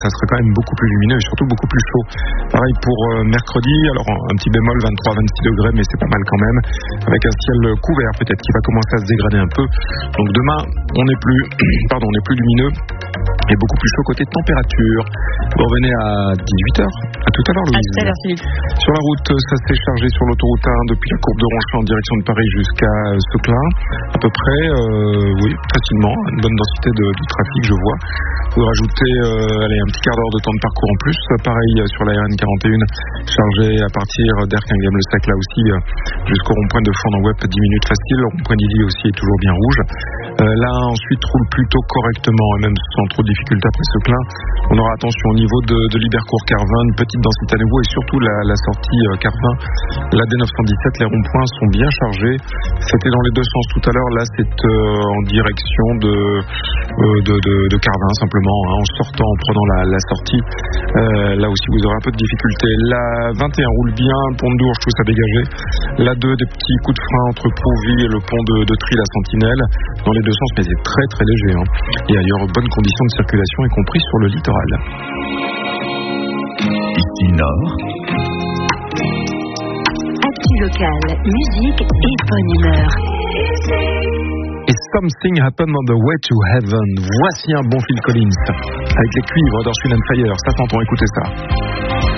ça serait quand même beaucoup plus lumineux et surtout beaucoup plus chaud. Pareil pour mercredi, alors un petit bémol 23-26 degrés, mais c'est pas mal quand même, avec un ciel couvert peut-être qui va commencer à se dégrader un peu. Donc demain, on est plus lumineux et beaucoup plus chaud côté température. Vous revenez à 18h. À tout à l'heure, Louise. À tout à l'heure, Philippe. Sur la route, ça s'est chargé sur l'autoroute 1 depuis la courbe de Ronchamp en direction de Paris jusqu'à Seclin. À peu près, oui, facilement. Une bonne densité de trafic, je vois. Vous rajoutez un petit quart d'heure de temps de parcours en plus. Pareil sur la RN 41, chargé à partir d'Erquinghem-le-Sec, là aussi, jusqu'au rond-point de Fournes-en-Web, 10 minutes facile. Le rond-point d'Illy aussi est toujours bien rouge. Là, ensuite, roule plutôt correctement, et même sans trop de difficultés après Seclin. On aura attention au niveau de Libercourt-Carvin, une petite densité à nouveau, et surtout la sortie Carvin. La D917, les ronds-points sont bien chargés. C'était dans les deux sens tout à l'heure. Là, c'est en direction de Carvin, simplement, en sortant, en prenant la sortie. Là aussi, vous aurez un peu de difficulté. La 21 roule bien, pont de Dourges, tout ça dégagé. La 2, des petits coups de frein entre Prouvy et le pont de Try, la Sentinelle, dans les deux sens, mais c'est très très léger. Et ailleurs, bonnes conditions de circulation, y compris sur le littoral. Ici Nord. Actu locale, musique et bonne humeur. Et Something Happened on the Way to Heaven. Voici un bon Phil Collins avec les cuivres d'Earth, Wind & Fire. Ça s'entend, écoutez ça.